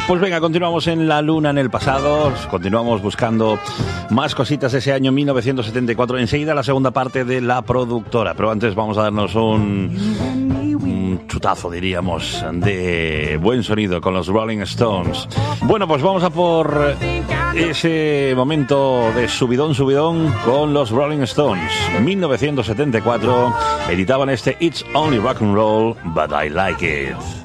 Pues venga, continuamos en La Luna en el pasado, continuamos buscando más cositas de ese año 1974. Enseguida la segunda parte de La Productora, pero antes vamos a darnos un chutazo, diríamos, de buen sonido con los Rolling Stones. Bueno, pues vamos a por ese momento de subidón con los Rolling Stones. 1974 editaban este It's Only Rock and Roll, But I Like It.